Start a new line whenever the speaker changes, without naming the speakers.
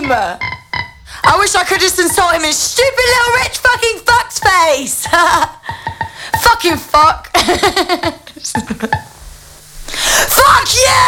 I wish I could just insult him in stupid little rich fucking fuck's face. Fucking fuck. Fuck you!